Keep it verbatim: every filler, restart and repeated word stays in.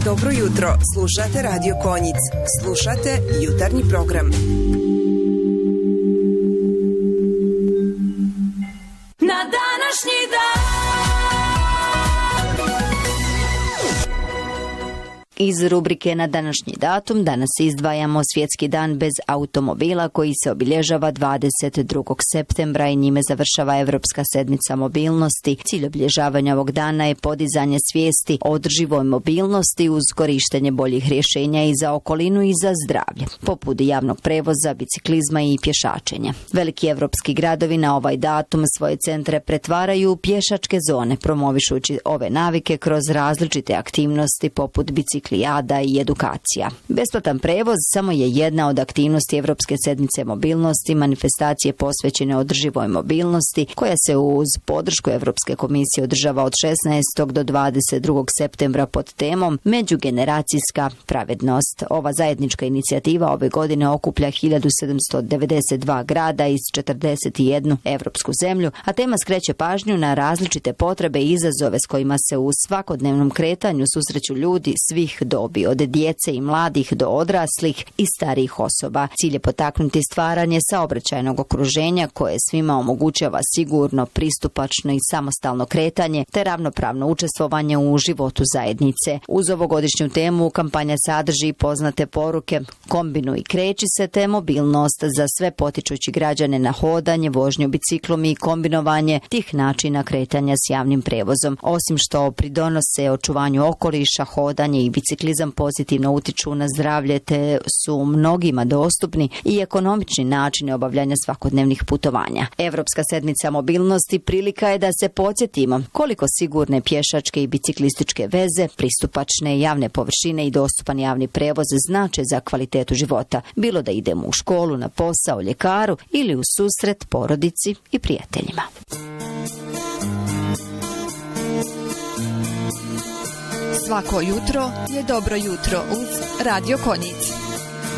Dobro jutro, slušate Radio Konjic. Slušate jutarnji program. Na današnji dan iz rubrike Na današnji datum danas izdvajamo Svjetski dan bez automobila koji se obilježava dvadeset drugog septembra i njime završava Europska sedmica mobilnosti. Cilj obilježavanja ovog dana je podizanje svijesti o održivoj mobilnosti uz korištenje boljih rješenja i za okolinu i za zdravlje, poput javnog prevoza, biciklizma i pješačenja. Veliki evropski gradovi na ovaj datum svoje centre pretvaraju u pješačke zone, promovišući ove navike kroz različite aktivnosti poput biciklijada i edukacija. Besplatan prevoz samo je jedna od aktivnosti Europske sedmice mobilnosti, manifestacije posvećene održivoj mobilnosti, koja se uz podršku Europske komisije održava od šesnaestog do dvadeset drugog septembra pod temom Međugeneracijska pravednost. Ova zajednička inicijativa ove godine okuplja hiljadu sedamsto devedeset dva grada iz četrdeset jednu evropsku zemlju, a tema skreće pažnju na različite potrebe i izazove s kojima se u svakodnevnom kretanju susreću ljudi svih dobi, od djece i mladih do odraslih i starijih osoba. Cilj je potaknuti stvaranje saobraćajnog okruženja koje svima omogućava sigurno, pristupačno i samostalno kretanje te ravnopravno učestvovanje u životu zajednice. Uz ovogodišnju temu kampanja sadrži poznate poruke Kombinuj i kreći se te mobilnost za sve, potičući građane na hodanje, vožnju biciklom i kombinovanje tih načina kretanja s javnim prevozom. Osim što pridonose očuvanju okoliša, hodanje i biciklizam pozitivno utiču na zdravlje te su mnogima dostupni i ekonomični načini obavljanja svakodnevnih putovanja. Europska sedmica mobilnosti prilika je da se podsjetimo koliko sigurne pješačke i biciklističke veze, pristupačne javne površine i dostupan javni prevoz znače za kvalitetu života, bilo da idemo u školu, na posao, ljekaru ili u susret porodici i prijateljima. Svako jutro je dobro jutro uz Radio Konjic.